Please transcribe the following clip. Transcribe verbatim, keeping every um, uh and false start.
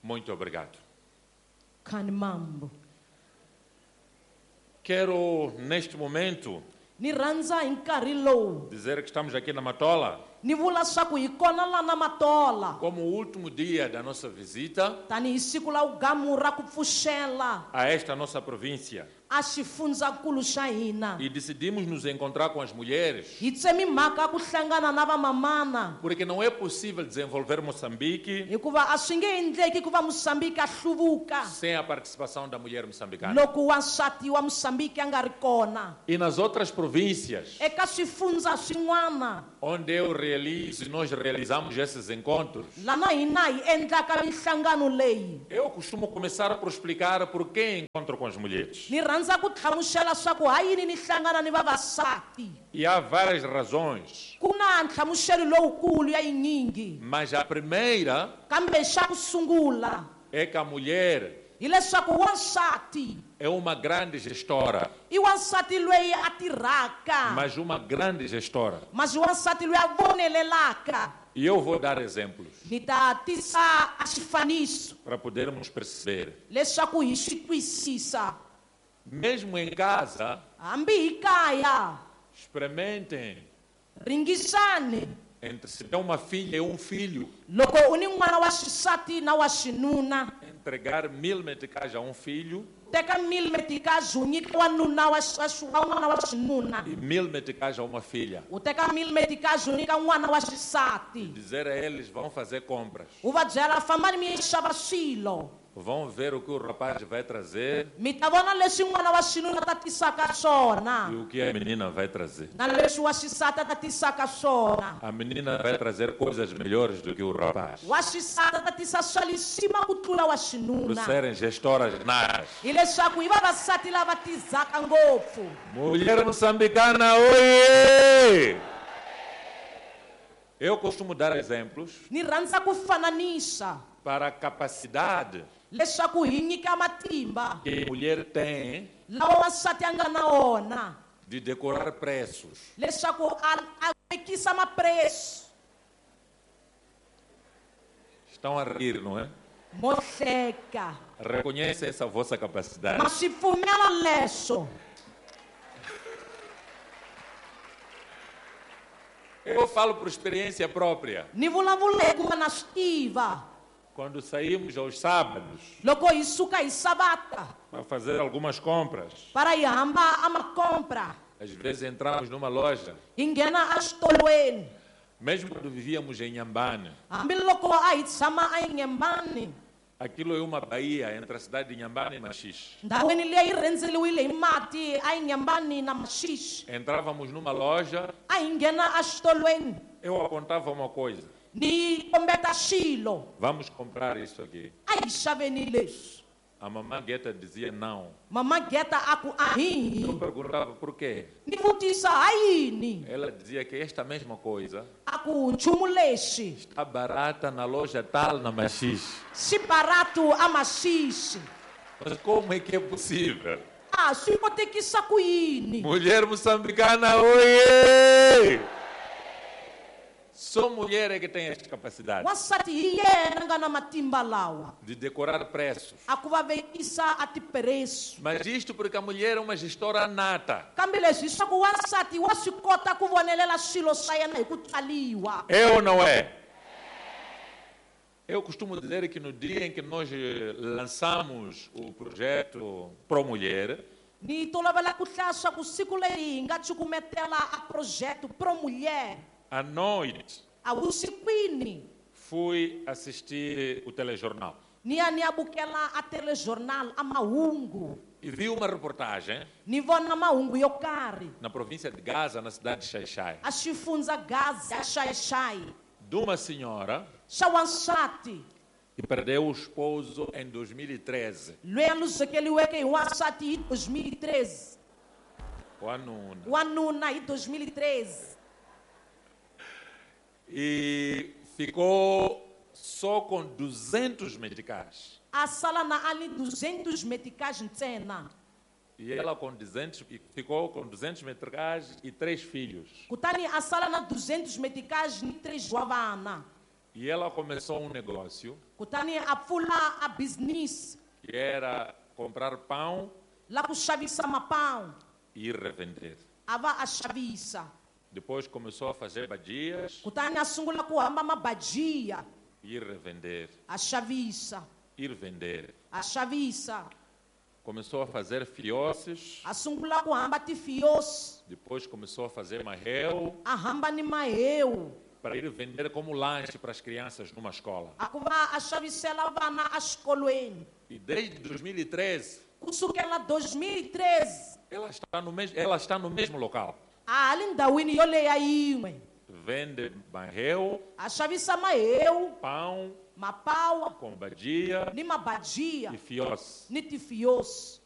Muito obrigado. Khani mambo. Quero, neste momento, Ni rhandza hi nkarhi lowu. dizer que estamos aqui na Matola Ni vula swaku hi kona la na Matola. como o último dia da nossa visita Tani hi siku la ugamu ra ku pfuxela a esta nossa província. a xifundzakulu xa hina. E decidimos nos encontrar com as mulheres, Hi tsemi mhaka ku hlangana na vamamana. porque não é possível desenvolver Moçambique Hikuva a swi nge endleki ku va Moçambique a hluvuka sem a participação da mulher moçambicana. loko wansati wa Moçambique a nga ri kona. E nas outras províncias, Eka swifundza swin'wana onde eu realizo e nós realizamos esses encontros, lana hina hi endlaka mihlangano leyi. eu costumo começar por explicar por que encontro com as mulheres. Ni rhandza ku hlamusela swa ku ha yini ni hlangana ni vavasati. E há várias razões, Ku na nhlamuselo lowukulu ya yinyingi, mas a primeira kambe xa ku sungula é que a mulher hileswaku wansati é uma grande gestora, i wansati loyi a tirhaka, mas uma grande gestora. mas i wansati loyi a vonelelaka. E eu vou dar exemplos Ni ta tisa a xifaniso para podermos perceber. leswaku hi swi twisisa. Mesmo em casa, Hambi hi kaya experimentem ringisani entre se tem uma filha e um filho, loko u ni n'wana wa xisati na wa xinuna, entregar mil meticais a um filho teka mil metikazi u nyika wanuna wa xi- wa n'wana wa xinuna, e mil meticais a uma filha. u teka mil metikazi u nyika n'wana wa xisati. Dizer a eles, vão fazer compras, U va byela fambani mi ya xava swilo, vão ver o que o rapaz vai trazer mi ta vona leswi n'wana wa xinuna ta tisaka e swona o que a menina vai trazer. na leswi wa xisati ta tisaka swona. A menina vai trazer coisas melhores do que o rapaz, Wa xisati ta tisa swa le xima ku tlula wa por xinuna, serem gestoras natas. hileswaku hi vavasati lava tizaka ngopfu. Mulher moçambicana, oi! Eu costumo dar exemplos Ni rhandza ku fananisa para a capacidade leswaku hi nyika matimba que a mulher tem lawa wansati a nga na wona, de decorar preços. leswaku a a vekisa mapreço. Estão a rir, não é? Mo hleka, Reconhece essa vossa capacidade. ma swi pfumela leswo. Eu falo por experiência própria. Ni vulavula hi ku va na swi tiva. Quando saímos aos sábados Loko hi suka hi sabata para fazer algumas compras, para hi hamba a makompra, às vezes entramos numa loja, hi nghena exitolweni, mesmo quando vivíamos em Nhambane. hambiloko a hi tshama enyembani, Aquilo é uma baía entre a cidade de Nhambane e Maxixe. ndhawini leyi rendzeriwile hi mati a hi nyembani na Maxixe. Entrávamos numa loja, A hi nghena exitolweni eu apontava uma coisa: ni kombeta xilo, vamos comprar isso aqui. a hi xaveni leswi. A mamãe Gueta dizia não. Mama Geta a ku a hi Eu perguntava por quê. ni vutisa ha yini, Ela dizia que esta mesma coisa a ku nchumu lexi está barata na loja tal na Maxixe. xi barato a Maxixe. Mas como é que é possível? Ah, swi kotekisa ku yini? Mulher moçambicana, oiê! Só mulher é que tem esta capacidade Wansati hi yena nga na matimba lawa de decorar preços. a ku va vekisa a tipreço. Mas isto porque a mulher é uma gestora nata. Kambe leswi hi swa ku wansati wa swi kota ku vonelela swilo swa yena hi ku tswaliwa. É ou não é? Eu costumo dizer que no dia em que nós eh, lançamos o projeto Pro Mulher, Ni tolovela ku hlaya swa ku siku leri hi nga cukumetela a projeto Pro Mulher, à noite, a vusikwini fui assistir o telejornal ni ya ni ya bukela a telejornal a mahungu, e vi uma reportagem ni vona mahungu yo karhi na província de Gaza, na cidade de Xai-Xai, a xifundza Gaza a Xai-Xai de uma senhora xa wansati que perdeu o esposo em dois mil e treze. loyi a luzekeliweke hi wansati hi dois mil e treze, O anuna. wanuna hi dois mil e treze. E ficou só com duzentos meticais. A sala na ali duzentos meticais ntsena, E ela com duzentos, e ficou com duzentos meticais e três filhos. kutani a sala na duzentos meticais ni três wa vana. E ela começou um negócio kutani a pfula a business que era comprar pão la ku xavisa mapão, e revender. a va a xavisa. Depois começou a fazer badias Kutani a sungula ku hamba mabadia, e revender, a xavisa, ir vender. a xavisa. Começou a fazer filhotes, A sungula ku hamba tifios, depois começou a fazer marrel a hamba ni maeu. para ir vender como lanche para as crianças numa escola. A ku va a xavisela vana a escolweni. E desde dois mil e treze, Kusukela dois mil e treze, ela está no mesmo, ela está no mesmo local. a ali ndhawini yo leya yin'we. Vende marrel, A xavisa maeu, pão mapawa, com badia ni mabadia, e fios. ni tifios.